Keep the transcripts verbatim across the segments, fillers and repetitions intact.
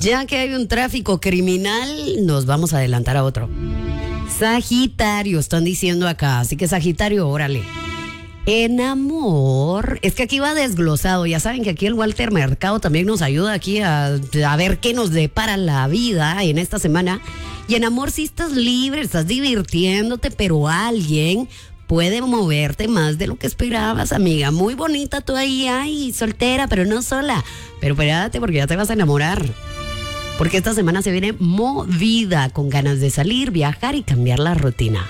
Ya que hay un tráfico criminal, nos vamos a adelantar a otro. Sagitario, están diciendo acá. Así que Sagitario, órale. En amor, es que aquí va desglosado. Ya saben que aquí el Walter Mercado también nos ayuda aquí a, a ver qué nos depara la vida en esta semana. Y en amor, sí estás libre, estás divirtiéndote, pero alguien puede moverte más de lo que esperabas, amiga. Muy bonita tú ahí, ay, soltera, pero no sola. Pero espérate, porque ya te vas a enamorar. Porque esta semana se viene movida, con ganas de salir, viajar y cambiar la rutina.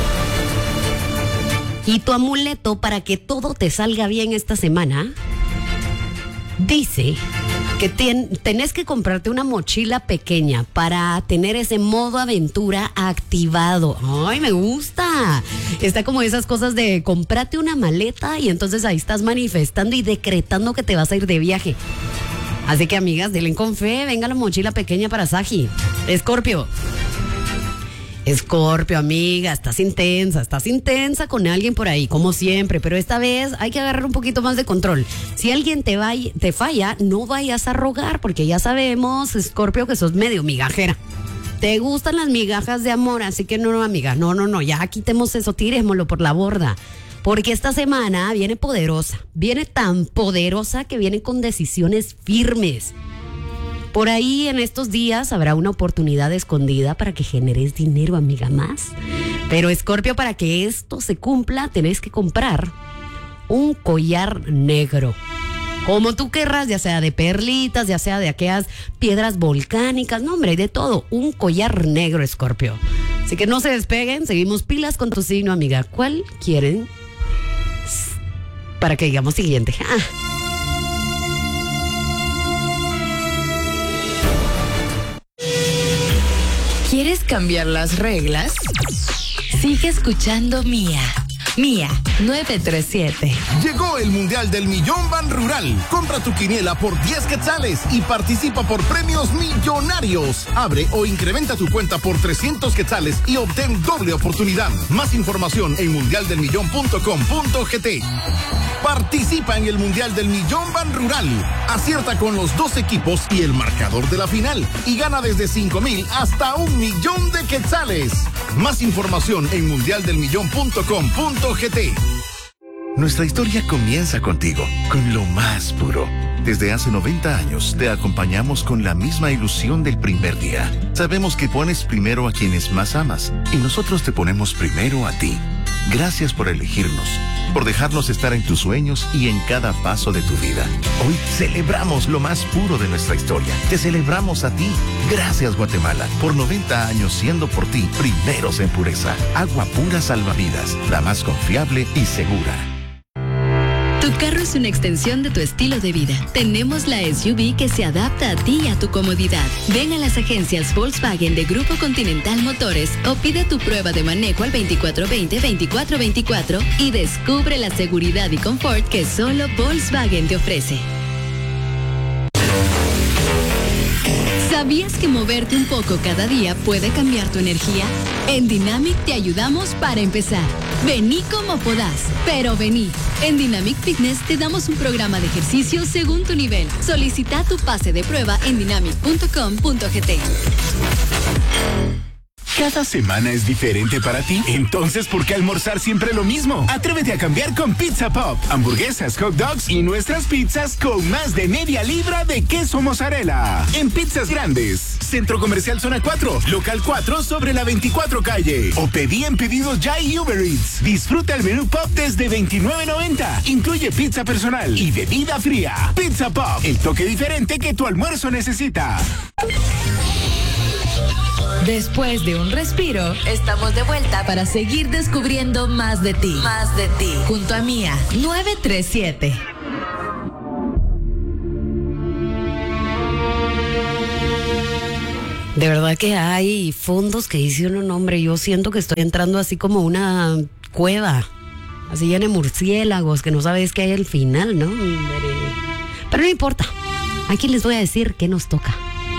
Y tu amuleto para que todo te salga bien esta semana dice que ten, tenés que comprarte una mochila pequeña para tener ese modo aventura activado. ¡Ay, me gusta! Está como esas cosas de comprate una maleta y entonces ahí estás manifestando y decretando que te vas a ir de viaje. Así que, amigas, denle con fe, venga la mochila pequeña para Sagi. Escorpio. Escorpio, amiga, estás intensa, estás intensa con alguien por ahí, como siempre, pero esta vez hay que agarrar un poquito más de control. Si alguien te, va, te falla, no vayas a rogar, porque ya sabemos, Escorpio, que sos medio migajera. Te gustan las migajas de amor, así que no, no, amiga, no, no, no, ya quitemos eso, tirémoslo por la borda. Porque esta semana viene poderosa, viene tan poderosa que viene con decisiones firmes. Por ahí en estos días habrá una oportunidad escondida para que generes dinero, amiga, más. Pero Escorpio, para que esto se cumpla, tenés que comprar un collar negro. Como tú querrás, ya sea de perlitas, ya sea de aquellas piedras volcánicas, no, hombre, hay de todo. Un collar negro, Escorpio. Así que no se despeguen, seguimos pilas con tu signo, amiga. ¿Cuál quieren? Para que digamos siguiente. Ah. ¿Quieres cambiar las reglas? Sigue escuchando Mía. Mía, nueve tres siete. Llegó el Mundial del Millón Ban Rural. Compra tu quiniela por diez quetzales y participa por premios millonarios. Abre o incrementa tu cuenta por trescientos quetzales y obtén doble oportunidad. Más información en mundial del millón punto com punto gt. Participa en el Mundial del Millón Ban Rural. Acierta con los dos equipos y el marcador de la final. Y gana desde cinco mil hasta un millón de quetzales. Más información en mundial del millón punto com punto gt. Nuestra historia comienza contigo, con lo más puro. Desde hace noventa años te acompañamos con la misma ilusión del primer día. Sabemos que pones primero a quienes más amas y nosotros te ponemos primero a ti. Gracias por elegirnos, por dejarnos estar en tus sueños y en cada paso de tu vida. Hoy celebramos lo más puro de nuestra historia. Te celebramos a ti. Gracias, Guatemala, por noventa años siendo por ti primeros en pureza. Agua pura salvavidas, la más confiable y segura. Tu carro es una extensión de tu estilo de vida. Tenemos la S U V que se adapta a ti y a tu comodidad. Ven a las agencias Volkswagen de Grupo Continental Motores o pide tu prueba de manejo al veinticuatro veinte veinticuatro veinticuatro y descubre la seguridad y confort que solo Volkswagen te ofrece. ¿Sabías que moverte un poco cada día puede cambiar tu energía? En Dynamic te ayudamos para empezar. Vení como podás, pero vení. En Dynamic Fitness te damos un programa de ejercicio según tu nivel. Solicita tu pase de prueba en dynamic punto com punto gt. ¿Cada semana es diferente para ti? Entonces, ¿por qué almorzar siempre lo mismo? Atrévete a cambiar con Pizza Pop. Hamburguesas, hot dogs y nuestras pizzas con más de media libra de queso mozzarella. En Pizzas Grandes. Centro Comercial Zona cuatro, Local cuatro sobre la veinticuatro calle. O pedí en Pedidos Ya y Uber Eats. Disfruta el menú Pop desde veintinueve noventa. Incluye pizza personal y bebida fría. Pizza Pop, el toque diferente que tu almuerzo necesita. Después de un respiro, estamos de vuelta para seguir descubriendo más de ti. Más de ti. Junto a Mía, nueve tres siete. De verdad que hay fondos que dice uno, no, hombre, yo siento que estoy entrando así como una cueva. Así llena de murciélagos, que no sabes qué hay al final, ¿no? Pero no importa. Aquí les voy a decir qué nos toca.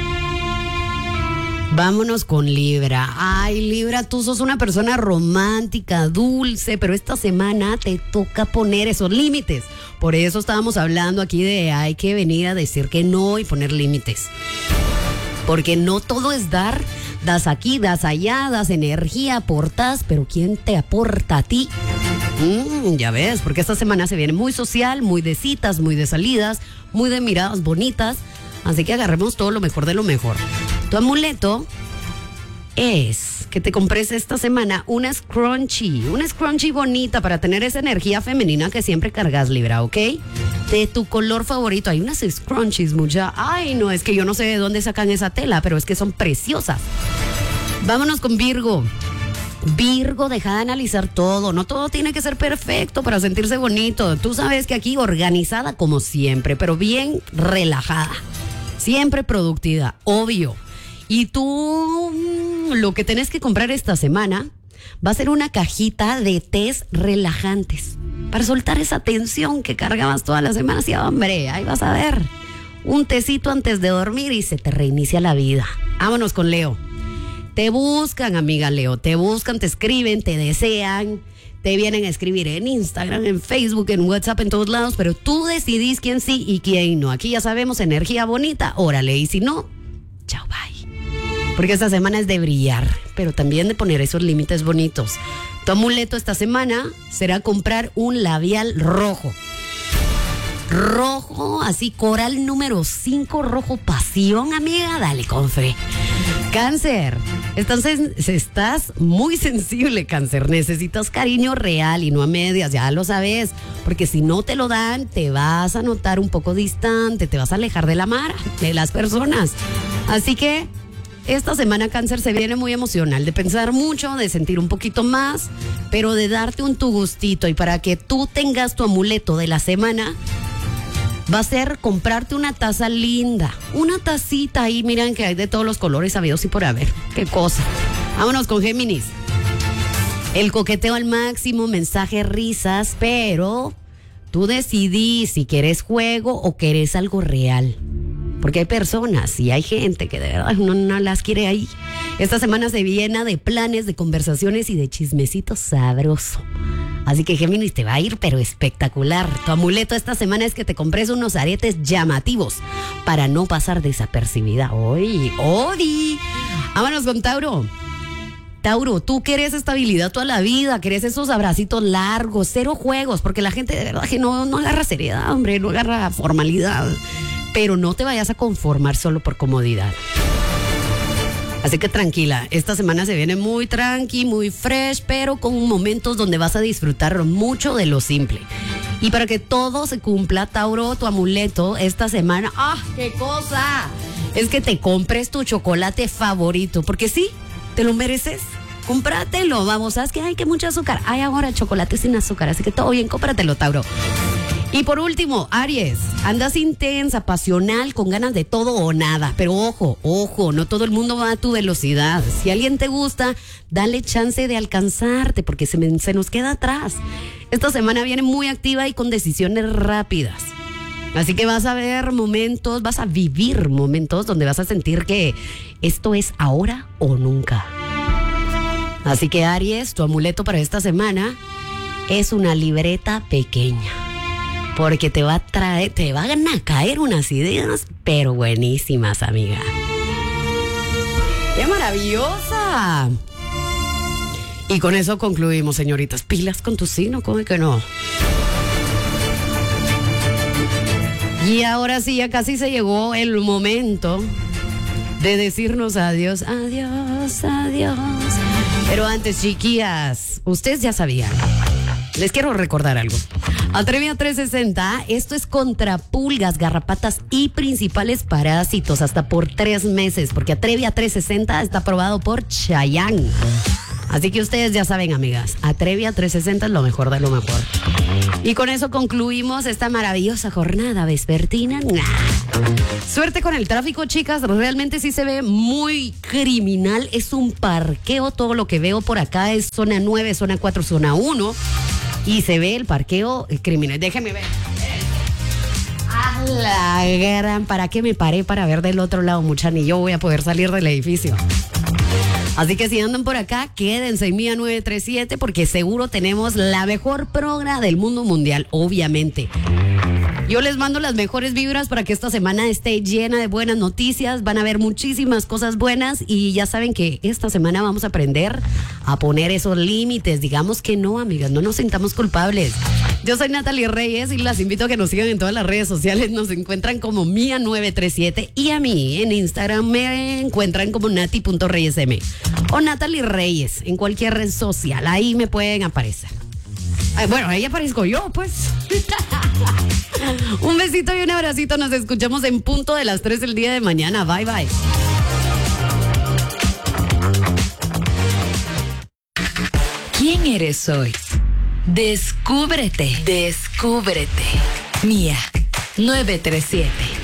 Vámonos con Libra. Ay, Libra, tú sos una persona romántica, dulce, pero esta semana te toca poner esos límites. Por eso estábamos hablando aquí de hay que venir a decir que no y poner límites. Porque no todo es dar, das aquí, das allá, das energía, aportas, pero ¿quién te aporta a ti? Mm, ya ves, porque esta semana se viene muy social, muy de citas, muy de salidas, muy de miradas bonitas, así que agarremos todo lo mejor de lo mejor. Tu amuleto es que te compres esta semana una scrunchie, una scrunchie bonita para tener esa energía femenina que siempre cargas, Libra, ¿ok? De tu color favorito. Hay unas scrunchies mucha. Ay, no, es que yo no sé de dónde sacan esa tela, pero es que son preciosas. Vámonos con Virgo. Virgo, deja de analizar todo. No todo tiene que ser perfecto para sentirse bonito. Tú sabes que aquí organizada como siempre, pero bien relajada. Siempre productiva, obvio. Y tú, lo que tenés que comprar esta semana va a ser una cajita de tés relajantes para soltar esa tensión que cargabas todas las semanas. Y hombre, ahí vas a ver. Un tecito antes de dormir y se te reinicia la vida. Vámonos con Leo. Te buscan, amiga Leo, te buscan, te escriben, te desean, te vienen a escribir en Instagram, en Facebook, en WhatsApp, en todos lados, pero tú decidís quién sí y quién no. Aquí ya sabemos, energía bonita, órale, y si no, chao, bye. Porque esta semana es de brillar, pero también de poner esos límites bonitos. Tu amuleto esta semana será comprar un labial rojo. Rojo, así, coral número cinco, rojo pasión, amiga, dale con fe. Cáncer, entonces estás muy sensible, Cáncer. Necesitas cariño real y no a medias, ya lo sabes. Porque si no te lo dan, te vas a notar un poco distante, te vas a alejar de la mara, de las personas. Así que esta semana, Cáncer, se viene muy emocional, de pensar mucho, de sentir un poquito más, pero de darte un tu gustito. Y para que tú tengas tu amuleto de la semana, va a ser comprarte una taza linda, una tacita ahí, miren que hay de todos los colores sabidos y por haber. Qué cosa. Vámonos con Géminis. El coqueteo al máximo, mensaje, risas, pero tú decidís si querés juego o querés algo real. Porque hay personas y hay gente que de verdad no, no las quiere ahí. Esta semana se llena de planes, de conversaciones y de chismecitos sabroso. Así que Géminis, te va a ir pero espectacular. Tu amuleto esta semana es que te compres unos aretes llamativos para no pasar desapercibida. ¡Oy! ¡Odi! Vámonos con Tauro. Tauro, tú querés estabilidad toda la vida, querés esos abracitos largos, cero juegos, porque la gente de verdad que no, no agarra seriedad, hombre, no agarra formalidad. Pero no te vayas a conformar solo por comodidad. Así que tranquila, esta semana se viene muy tranqui, muy fresh, pero con momentos donde vas a disfrutar mucho de lo simple. Y para que todo se cumpla, Tauro, tu amuleto esta semana, ¡ah, qué cosa! Es que te compres tu chocolate favorito, porque sí, te lo mereces. Cómpratelo, vamos, ¿sabes que hay que mucho azúcar? Hay ahora chocolate sin azúcar, así que todo bien, cómpratelo, Tauro. Y por último, Aries, andas intensa, pasional, con ganas de todo o nada. Pero ojo, ojo, no todo el mundo va a tu velocidad. Si alguien te gusta, dale chance de alcanzarte, porque se, me, se nos queda atrás. Esta semana viene muy activa y con decisiones rápidas. Así que vas a ver momentos, vas a vivir momentos donde vas a sentir que esto es ahora o nunca. Así que Aries, tu amuleto para esta semana es una libreta pequeña. Porque te va a traer, te van a caer unas ideas, pero buenísimas, amiga. ¡Qué maravillosa! Y con eso concluimos, señoritas. Pilas con tu signo, ¿cómo es que no? Y ahora sí, ya casi se llegó el momento de decirnos adiós, adiós, adiós. Pero antes, chiquillas, ustedes ya sabían. Les quiero recordar algo. Atrevia trescientos sesenta, esto es contra pulgas, garrapatas y principales parásitos hasta por tres meses, porque Atrevia trescientos sesenta está aprobado por Chayanne. Así que ustedes ya saben, amigas, Atrevia trescientos sesenta es lo mejor de lo mejor. Y con eso concluimos esta maravillosa jornada vespertina. Suerte con el tráfico, chicas. Realmente sí se ve muy criminal. Es un parqueo. Todo lo que veo por acá es zona nueve, zona cuatro, zona uno. Y se ve el parqueo criminal. Déjenme ver. A la gran, ¿para qué me paré para ver del otro lado, mucha? Ni yo voy a poder salir del edificio. Así que si andan por acá, quédense en Mía nueve tres siete porque seguro tenemos la mejor progra del mundo mundial, obviamente. Yo les mando las mejores vibras para que esta semana esté llena de buenas noticias. Van a haber muchísimas cosas buenas y ya saben que esta semana vamos a aprender a poner esos límites. Digamos que no, amigas, no nos sintamos culpables. Yo soy Natalie Reyes y las invito a que nos sigan en todas las redes sociales. Nos encuentran como Mía nueve tres siete y a mí en Instagram me encuentran como nati punto reyes eme o Natalie Reyes en cualquier red social. Ahí me pueden aparecer. Ay, bueno, ahí aparezco yo, pues. Un besito y un abracito. Nos escuchamos en punto de las tres del día de mañana. Bye, bye. ¿Quién eres hoy? Descúbrete, descúbrete. Mía nueve tres siete.